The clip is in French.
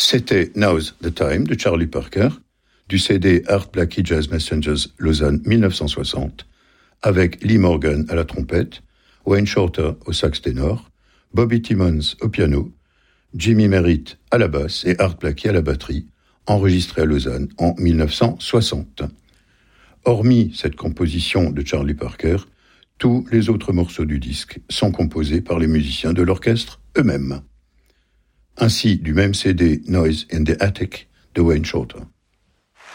C'était Now's the Time de Charlie Parker, du CD Art Blakey Jazz Messengers Lausanne 1960, avec Lee Morgan à la trompette, Wayne Shorter au sax ténor, Bobby Timmons au piano, Jimmy Merritt à la basse et Art Blakey à la batterie, enregistré à Lausanne en 1960. Hormis cette composition de Charlie Parker, tous les autres morceaux du disque sont composés par les musiciens de l'orchestre eux-mêmes. Ainsi du même CD Noise in the Attic de Wayne Shorter.